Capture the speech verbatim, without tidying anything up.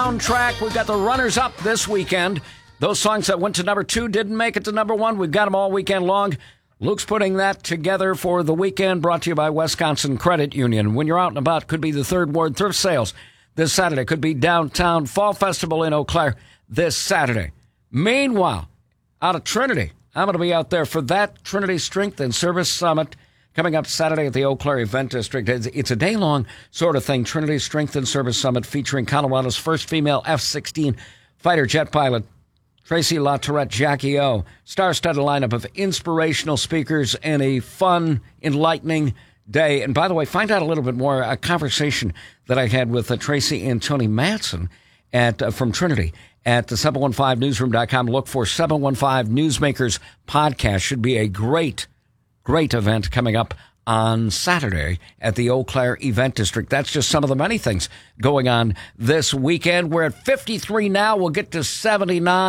Soundtrack. We've got the runners-up this weekend. Those songs that went to number two didn't make it to number one. We've got them all weekend long. Luke's putting that together for the weekend, brought to you by Wisconsin Credit Union. When you're out and about, could be the Third Ward Thrift Sales this Saturday. Could be Downtown Fall Festival in Eau Claire this Saturday. Meanwhile, out of Trinity, I'm going to be out there for that Trinity Strength and Service Summit coming up Saturday at the Eau Claire Event District. It's a day-long sort of thing. Trinity Strength and Service Summit featuring Colorado's first female F sixteen fighter jet pilot, Tracy LaTourette Jackie O. Star-studded lineup of inspirational speakers and a fun, enlightening day. And by the way, find out a little bit more, a conversation that I had with uh, Tracy and Tony Matson at uh, from Trinity at the seven one five newsroom dot com. Look for seven one five Newsmakers podcast. Should be a great, great event coming up on Saturday at the Eau Claire Event District. That's just some of the many things going on this weekend. We're at fifty-three now. We'll get to seventy-nine.